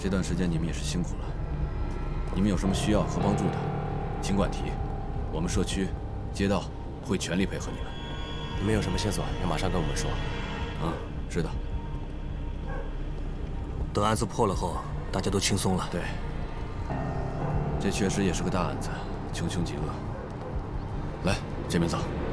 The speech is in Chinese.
这段时间你们也是辛苦了。你们有什么需要和帮助的，尽管提，我们社区、街道会全力配合你们。 你们有什么线索，要马上跟我们说。 知道。 等案子破了后，大家都轻松了。 对，这确实也是个大案子，穷凶极恶。来，这边走。